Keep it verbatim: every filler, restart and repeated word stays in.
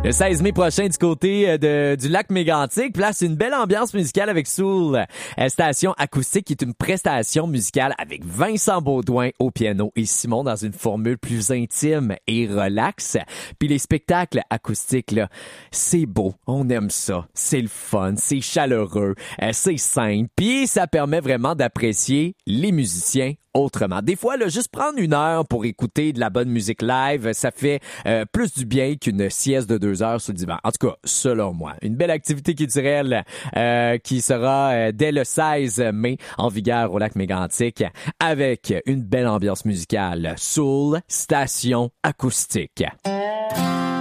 Le seize mai prochain du côté de, du lac Mégantic, place une belle ambiance musicale avec Soul. Euh, Station acoustique qui est une prestation musicale avec Vincent Baudouin au piano et Simon dans une formule plus intime et relax. Puis les spectacles acoustiques, là, c'est beau, on aime ça, c'est le fun, c'est chaleureux, euh, c'est simple, puis ça permet vraiment d'apprécier les musiciens autrement. Des fois, là, juste prendre une heure pour écouter de la bonne musique live, ça fait euh, plus du bien qu'une sieste de deux heures sur le divan. En tout cas, selon moi. Une belle activité culturelle euh, qui sera euh, dès le seize mai en vigueur au lac Mégantic avec une belle ambiance musicale. Soul Station acoustique.